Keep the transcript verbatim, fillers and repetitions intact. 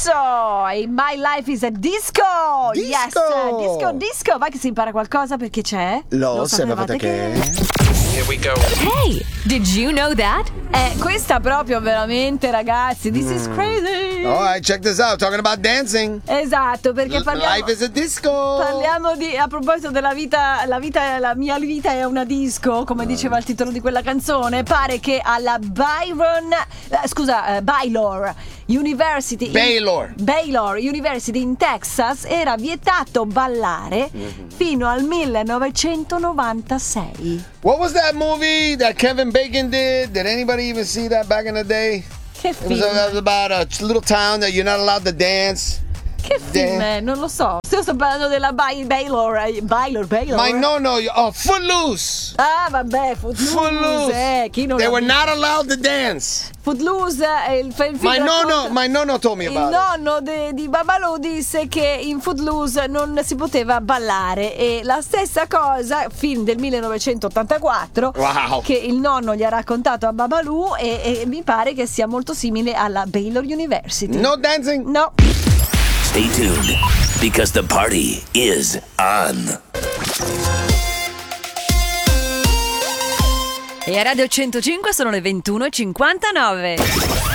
Calypso e My Life is a Disco. Disco. Yes, disco, disco. Vai che si impara qualcosa perché c'è. Lo sapevate che... Here we go. Hey, did you know that? Eh, questa proprio veramente, ragazzi, this is crazy. Alright, check this out. Talking about dancing. Esatto, perché parliamo Life is a disco. Parliamo di, a proposito della vita, la vita, la mia vita è una disco, come diceva il titolo di quella canzone. Pare che alla Byron, eh, scusa, eh, Baylor University Baylor. in, Baylor University in Texas era vietato ballare Mm-hmm. fino al millenovecentonovantasei. What was that movie that Kevin Bacon did? Did anybody even see that back in the day? Che It was, film? it was about a little town that you're not allowed to dance. Che film è? Non lo so. Sto sto parlando della Bay- Baylor, eh, Baylor, Baylor. My no no. Oh, Footloose. Ah, vabbè, Footloose. Footloose. Eh, chi non They l'ha were visto? not allowed to dance. Footloose è il, il film My racconta- nonno, my nonno told me Il about it. nonno de- di Babalù disse che in Footloose non si poteva ballare e la stessa cosa, film del millenovecentottantaquattro, Wow. che il nonno gli ha raccontato a Babalù e, e mi pare che sia molto simile alla Baylor University. No dancing. No. Stay tuned, because the party is on. E a Radio centocinque sono le ventuno e cinquantanove.